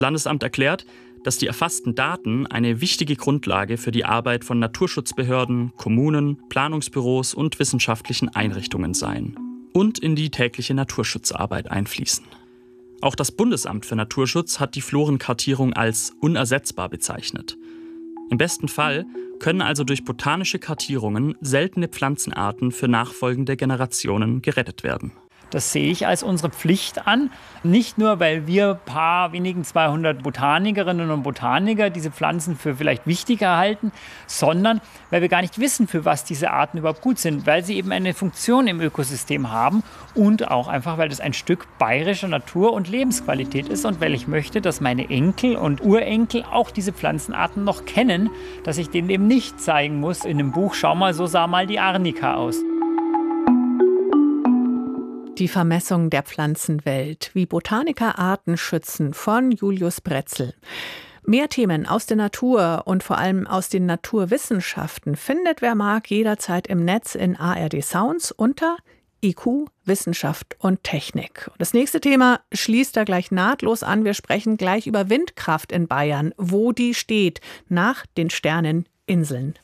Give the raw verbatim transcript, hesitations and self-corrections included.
Landesamt erklärt, dass die erfassten Daten eine wichtige Grundlage für die Arbeit von Naturschutzbehörden, Kommunen, Planungsbüros und wissenschaftlichen Einrichtungen seien und in die tägliche Naturschutzarbeit einfließen. Auch das Bundesamt für Naturschutz hat die Florenkartierung als unersetzbar bezeichnet. Im besten Fall können also durch botanische Kartierungen seltene Pflanzenarten für nachfolgende Generationen gerettet werden. Das sehe ich als unsere Pflicht an. Nicht nur, weil wir ein paar wenigen zweihundert Botanikerinnen und Botaniker diese Pflanzen für vielleicht wichtiger halten, sondern weil wir gar nicht wissen, für was diese Arten überhaupt gut sind, weil sie eben eine Funktion im Ökosystem haben und auch einfach, weil das ein Stück bayerischer Natur und Lebensqualität ist und weil ich möchte, dass meine Enkel und Urenkel auch diese Pflanzenarten noch kennen, dass ich denen eben nicht zeigen muss in einem Buch, schau mal, so sah mal die Arnika aus. Die Vermessung der Pflanzenwelt, wie Botaniker Arten schützen, von Julius Brätzl. Mehr Themen aus der Natur und vor allem aus den Naturwissenschaften findet wer mag jederzeit im Netz in A R D Sounds unter I Q, Wissenschaft und Technik. Das nächste Thema schließt da gleich nahtlos an. Wir sprechen gleich über Windkraft in Bayern, wo die steht, nach den Sterneninseln.